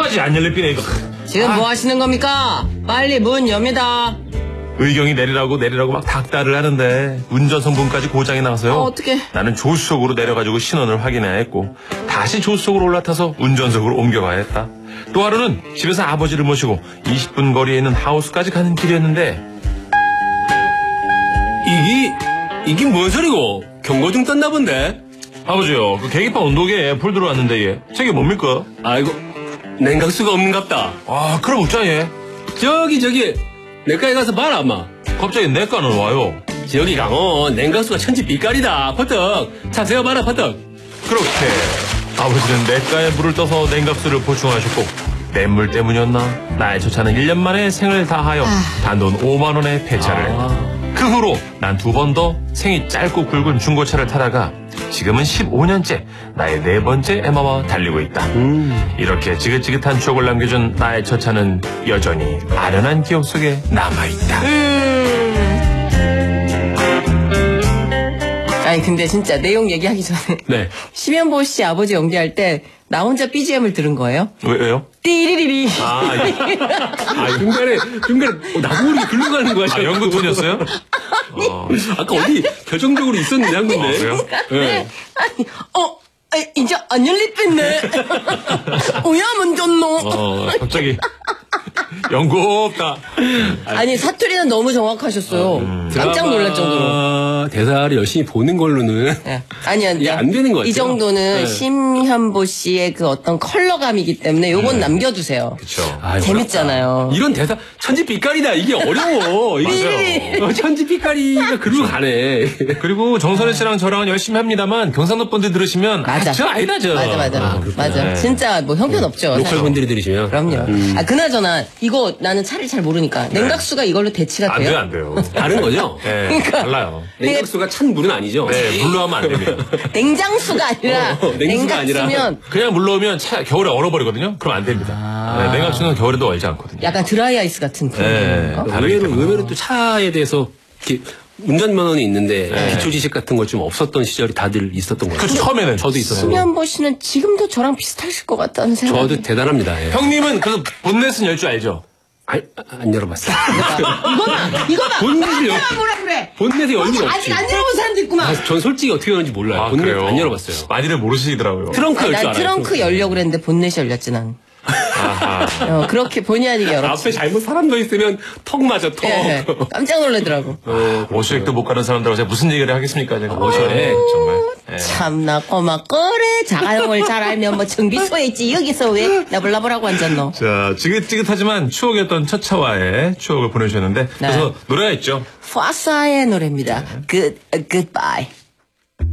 뭐하지? 안 열리네 이거. 지금 뭐 하시는 겁니까? 빨리 문 엽니다. 의경이 내리라고 막 닥달을 하는데 운전석문까지 고장이 나서요. 어떡해. 나는 조수석으로 내려가지고 신원을 확인해야 했고 다시 조수석으로 올라타서 운전석으로 옮겨가야 했다. 또 하루는 집에서 아버지를 모시고 20분 거리에 있는 하우스까지 가는 길이었는데 이게 뭔 소리고? 경고등 떴나 본데? 아버지요, 그 계기판 온도계에 불 들어왔는데 얘 저게 뭡니까? 아이고, 냉각수가 없는갑다. 아, 그럼 웃자 얘. 저기 내과에 가서 봐라 엄마. 갑자기 내과는 와요. 저기 강원 냉각수가 천지 빛깔이다. 퍼뜩 차 세워봐라 퍼뜩. 그렇게 아버지는 내과에 물을 떠서 냉각수를 보충하셨고 냇물 때문이었나 나의 저 차는 1년 만에 생을 다하여 단돈 5만 원에 폐차를 했다. 그 후로 난 두 번 더 생이 짧고 굵은 중고차를 타다가 지금은 15년째 나의 4번째 에마와 달리고 있다. 이렇게 지긋지긋한 추억을 남겨준 나의 저 차는 여전히 아련한 기억 속에 남아있다. 아니 근데 진짜 내용 얘기하기 전에 네. 심현보 씨 아버지 연기할 때 나 혼자 BGM을 들은 거예요? 왜요? 띠리리리. 중간에 나도 모르게 글로 가는 거야. 아, 연구톤이었어요? 아까 어디 결정적으로 있었는데 한 건데. 그래요? 네. 아니, 이제 안 열릴 뺐네. 오야만 줬노. 갑자기 연구 없다. 아니 사투리는 너무 정확하셨어요. 깜짝 놀랄 정도로. 대사를 열심히 보는 걸로는 네. 아니요. 이게 안 되는 것 같아요. 이 정도는 네. 심현보 씨의 그 어떤 컬러감이기 때문에 요건 남겨두세요. 그쵸. 재밌잖아요. 이런 대사 천지 빛깔이다. 이게 어려워. 맞아요. 천지 빛깔이가 글로 가네. 그리고 정선혜 씨랑 저랑은 열심히 합니다만 경상도 분들 들으시면 맞아. 저 아니다 저. 맞아. 네. 진짜 뭐 형편없죠. 로컬 사실. 분들이 들으시면. 그럼요. 그나저나 이거 나는 차를 잘 모르니까 냉각수가 이걸로 대치가 안 돼요? 돼요, 안 돼요. 다른 거죠? 네, 그러니까. 달라요. 냉각수가 찬 물은 아니죠? 네, 물로 하면 안 됩니다. 냉장수가 아니라 냉수가 아니라. 냉각수면 그냥 물로 오면 차 겨울에 얼어버리거든요. 그럼 안 됩니다. 네, 냉각수는 겨울에도 얼지 않거든요. 약간 드라이 아이스 같은 그런 네. 건가? 다르기 때문에. 의외로 또 차에 대해서 이렇게 운전면허는 있는데 기초 지식 같은 걸 좀 없었던 시절이 다들 있었던 것 같아요. 그 처음에는 저도 있었어요. 심현보 씨는 지금도 저랑 비슷하실 것 같다는 생각이. 저도 대단합니다. 예. 형님은 그래서 본넷은 열 줄 알죠? 안 열어봤어요. 이거나 본넷을 열. 뭐라 그래? 본넷에 열린 게 아직 없지. 안 열어본 사람도 있구만. 전 솔직히 어떻게 열는지 몰라요. 아, 본넷 그래요? 안 열어봤어요. 많이들 모르시더라고요. 트렁크 열 줄 난 알아요. 트렁크 열려고 그랬는데 본넷이 열렸지 난. 아하. 그렇게 본의 아니게 열었지. 앞에 잘못 사람 더 있으면 턱 맞아 턱. 예, 깜짝 놀라더라고. 오시액도 못 가는 사람들하고 제가 무슨 얘기를 하겠습니까? 제가 오시액 정말. 예. 참나 꼬막거래 자가용을 잘 알면 뭐 정비소에 있지 여기서 왜 나불나불하고 앉았노. 자, 지긋지긋하지만 추억이었던 첫 차와의 추억을 보내주셨는데 그래서 노래가 있죠. 파사의 노래입니다. Goodbye.